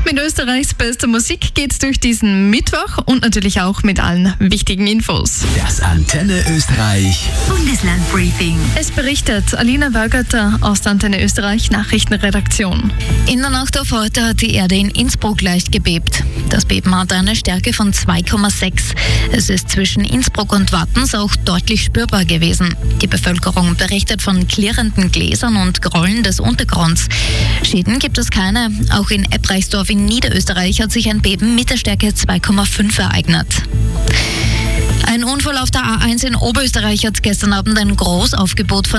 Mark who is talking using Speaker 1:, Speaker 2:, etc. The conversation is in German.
Speaker 1: mit Österreichs bester Musik geht's durch diesen Mittwoch und natürlich auch mit allen wichtigen Infos.
Speaker 2: Das Antenne Österreich
Speaker 3: Bundeslandbriefing.
Speaker 1: Es berichtet Alina Wörgerter aus der Antenne Österreich Nachrichtenredaktion.
Speaker 3: In der Nacht auf heute hat die Erde in Innsbruck leicht gebebt. Das Beben hatte eine Stärke von 2,6. Es ist zwischen Innsbruck und Wattens auch deutlich spürbar gewesen. Die Bevölkerung berichtet von klirrenden Gläsern und Grollen des Untergrunds. Schäden gibt es keine. Auch in Eppreichsdorf in Niederösterreich hat sich ein Beben mit der Stärke 2,5 ereignet. Ein Unfall auf der A1 in Oberösterreich hat gestern Abend ein Großaufgebot von